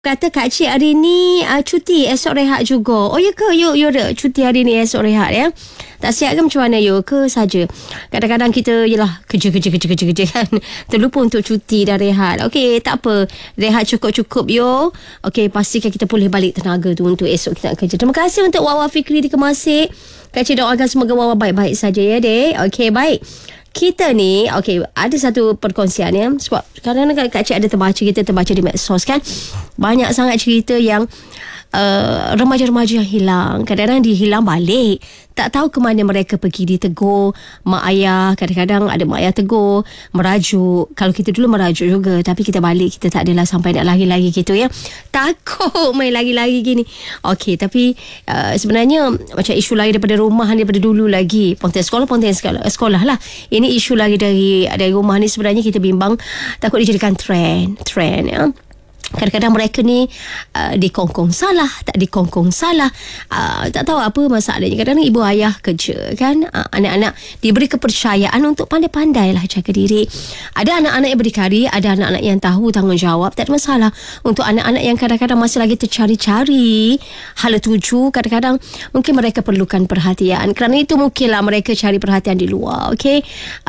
Kata Kak Cik hari ni cuti, esok rehat juga. Oh ya ke? You cuti hari ni, esok rehat ya. Tak siap ke macam mana you ke saja? Kadang-kadang kita yelah kerja kan. Terlupa untuk cuti dan rehat. Okey, tak apa. Rehat cukup-cukup you. Okey, pastikan kita boleh balik tenaga tu untuk esok kita nak kerja. Terima kasih untuk Wawa Fikri di Kemasik. Kak Cik doakan semoga Wawa baik-baik saja ya dek. Okey, baik. Kita ni, ada satu perkongsian ya. Sebab kadang-kadang Kak Cik ada kita terbaca di medsos kan. Banyak sangat cerita yang remaja-remaja yang hilang. Kadang-kadang dia hilang balik. Tak tahu ke mana mereka pergi, ditegur mak ayah. Kadang-kadang ada mak ayah tegur, merajuk. Kalau kita dulu merajuk juga, tapi kita balik, kita tak adalah sampai nak lari-lari gitu ya. Takut main lari-lari gini. Okey, tapi sebenarnya macam isu lari daripada rumah, daripada dulu lagi. Pontian sekolah lah. Ini isu lari dari rumah ni sebenarnya kita bimbang takut dijadikan trend ya. Kadang-kadang mereka ni dikongkong salah, tak dikongkong salah, tak tahu apa masalahnya. Kadang-kadang ibu ayah kerja kan, anak-anak diberi kepercayaan untuk pandai-pandai lah jaga diri. Ada anak-anak yang berdikari, ada anak-anak yang tahu tanggungjawab, tak ada masalah. Untuk anak-anak yang kadang-kadang masih lagi tercari-cari hala tuju, kadang-kadang mungkin mereka perlukan perhatian. Kerana itu mungkinlah mereka cari perhatian di luar. Okey,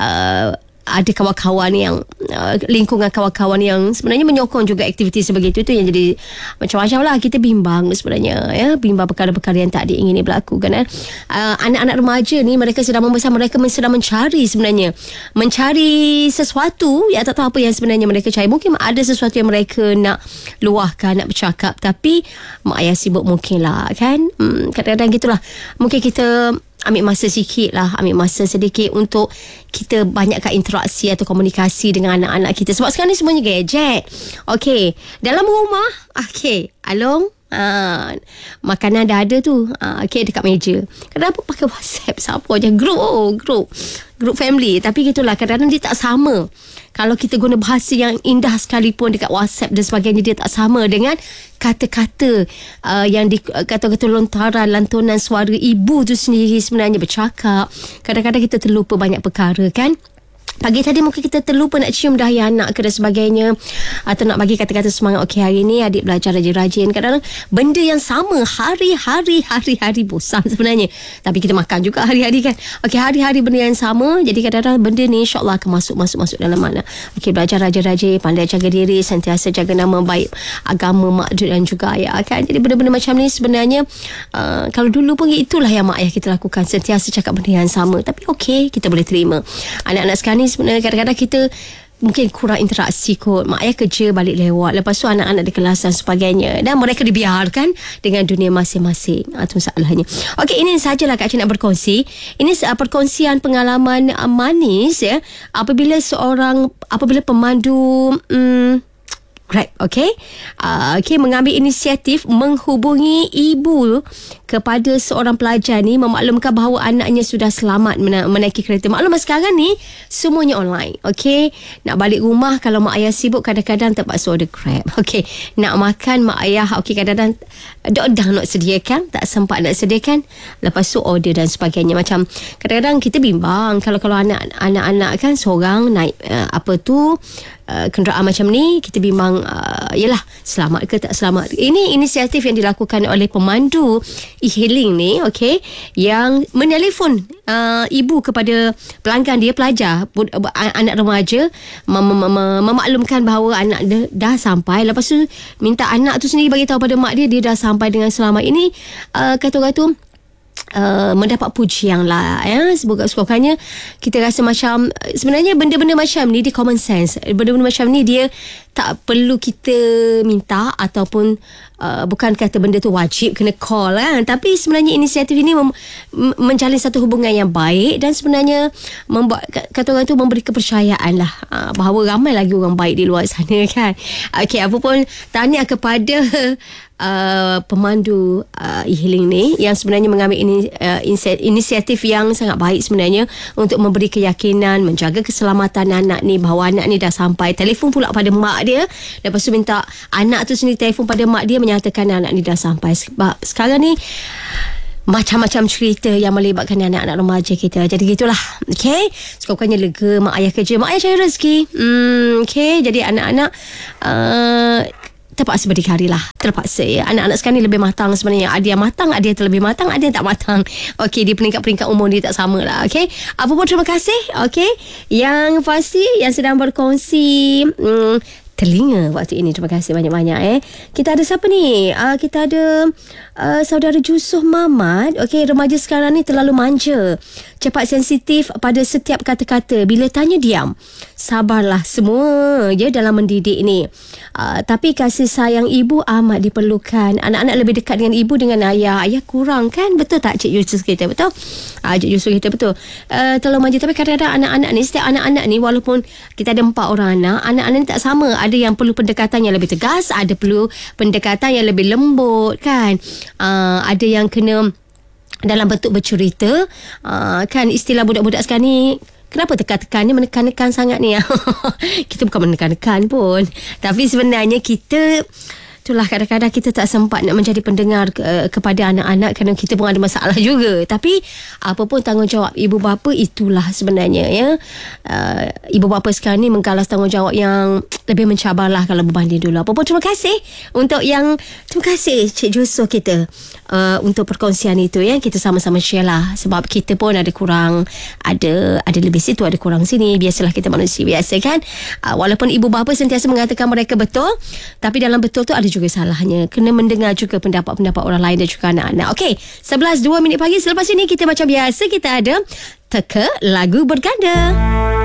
ada kawan-kawan yang lingkungan kawan-kawan yang sebenarnya menyokong juga aktiviti sebegitu. Itu yang jadi macam-macam lah. Kita bimbang sebenarnya ya, bimbang perkara-perkara yang tak diingini berlaku kan. Anak-anak remaja ni mereka sedang membesar, mereka sedang mencari sebenarnya, mencari sesuatu ya, tak tahu apa yang sebenarnya mereka cari. Mungkin ada sesuatu yang mereka nak luahkan, nak bercakap, tapi mak ayah sibuk mungkin lah kan. Kadang-kadang gitulah. Mungkin kita ambil masa sedikit untuk kita banyakkan interaksi atau komunikasi dengan anak-anak kita. Sebab sekarang ni semuanya gadget. Okey, dalam rumah, Along, makanan dah ada tu, dekat meja. Kenapa pakai WhatsApp? Siapa je? Grup family. Tapi gitulah, kadang-kadang dia tak sama. Kalau kita guna bahasa yang indah sekalipun dekat WhatsApp dan sebagainya, dia tak sama dengan kata-kata yang kata-kata lontaran, lantunan suara ibu tu sendiri sebenarnya bercakap. Kadang-kadang kita terlupa banyak perkara kan. Pagi tadi mungkin kita terlupa nak cium dahi anak ke dan sebagainya, atau nak bagi kata-kata semangat. Okey, hari ni adik belajar rajin-rajin. Kadang-kadang benda yang sama hari-hari bosan sebenarnya, tapi kita makan juga hari-hari kan. Okey, hari-hari benda yang sama. Jadi kadang-kadang benda ni insyaAllah akan masuk dalam mana. Okey, belajar rajin-rajin, pandai jaga diri, sentiasa jaga nama baik agama mak dan juga ayah kan. Jadi benda-benda macam ni sebenarnya kalau dulu pun itulah yang mak ayah kita lakukan, sentiasa cakap benda yang sama. Tapi okey, kita boleh terima. Anak-anak sekarang ni sebenarnya kadang-kadang kita mungkin kurang interaksi kot. Mak ayah kerja balik lewat, lepas tu anak-anak di kelas dan sebagainya, dan mereka dibiarkan dengan dunia masing-masing. Itu masalahnya. Okey, ini sajalah Kak Cik nak berkongsi. Ini perkongsian pengalaman manis ya, apabila pemandu Grab, mengambil inisiatif menghubungi ibu kepada seorang pelajar ni, memaklumkan bahawa anaknya sudah selamat menaiki kereta. Maklum sekarang ni semuanya online. Okey, nak balik rumah kalau mak ayah sibuk, kadang-kadang terpaksa order Grab. Okey, nak makan mak ayah kadang-kadang dah nak sediakan, tak sempat nak sediakan, lepas tu order dan sebagainya. Macam kadang-kadang kita bimbang kalau anak-anak kan seorang naik kenderaan macam ni, kita bimbang yalah, selamat ke tak selamat. Ini inisiatif yang dilakukan oleh pemandu e-hailing ni, yang menelefon ibu kepada pelanggan dia, pelajar, anak remaja, memaklumkan bahawa anak dia dah sampai. Lepas tu minta anak tu sendiri bagi tahu pada mak dia dah sampai dengan selamat. Ini kata-kata mendapat pujian lah ya. Semoga-moganya kita rasa macam sebenarnya benda-benda macam ni dia common sense. Benda-benda macam ni dia tak perlu kita minta, ataupun bukan kata benda tu wajib kena call kan. Tapi sebenarnya inisiatif ini menjalin satu hubungan yang baik, dan sebenarnya membuat kata orang tu memberi kepercayaan lah bahawa ramai lagi orang baik di luar sana kan. Okey, apa pun tahniah kepada pemandu e-hailing ni yang sebenarnya mengambil inisiatif yang sangat baik sebenarnya untuk memberi keyakinan, menjaga keselamatan anak ni, bahawa anak ni dah sampai. Telefon pula pada mak dia, lepas tu minta anak tu sendiri telefon pada mak dia menyatakan anak ni dah sampai. Sebab sekarang ni macam-macam cerita yang melibatkan anak-anak remaja kita. Jadi gitulah. Okey, sekurang-kurangnya lega mak ayah kerja, mak ayah cari rezeki. Okey, jadi anak-anak terpaksa berdikari lah. Terpaksa ya. Anak-anak sekarang ni lebih matang sebenarnya. Ada yang matang, ada yang terlebih matang, ada yang tak matang. Okey, di peringkat-peringkat umur dia tak sama lah. Okey, apa pun terima kasih. Okey, yang pasti yang sedang berkongsi telinga waktu ini, terima kasih banyak-banyak. Kita ada siapa ni? Kita ada saudara Jusuh Mamat. Okey, remaja sekarang ni terlalu manja, cepat sensitif pada setiap kata-kata. Bila tanya diam. Sabarlah semua je dalam mendidik ni. Tapi kasih sayang ibu amat diperlukan. Anak-anak lebih dekat dengan ibu dengan ayah. Ayah kurang kan? Betul tak Cik Yusuf kita? Betul? Cik Yusuf kita betul. Terlalu manja. Tapi kadang-kadang anak-anak ni, setiap anak-anak ni, walaupun kita ada 4 orang anak, anak-anak ni tak sama. Ada yang perlu pendekatan yang lebih tegas, ada perlu pendekatan yang lebih lembut kan. Ada yang kena dalam bentuk bercerita. Kan istilah budak-budak sekarang ni, kenapa tekan-tekan ni, menekan-nekan sangat ni? Kita bukan menekan-nekan pun, tapi sebenarnya kita, itulah kadang-kadang kita tak sempat nak menjadi pendengar kepada anak-anak kerana kita pun ada masalah juga. Tapi apa pun tanggungjawab ibu bapa, itulah sebenarnya ya. Ibu bapa sekarang ni menggalas tanggungjawab yang lebih mencabarlah kalau berbanding dulu. Apa pun terima kasih terima kasih Cik Jusuh kita untuk perkongsian itu ya. Kita sama-sama share lah, sebab kita pun ada kurang, ada lebih situ, ada kurang sini. Biasalah kita manusia biasa kan. Walaupun ibu bapa sentiasa mengatakan mereka betul, tapi dalam betul tu ada juga salahnya. Kena mendengar juga pendapat-pendapat orang lain dan juga anak-anak. Okey, 11:02 pagi. Selepas ini kita macam biasa, kita ada teka lagu berganda.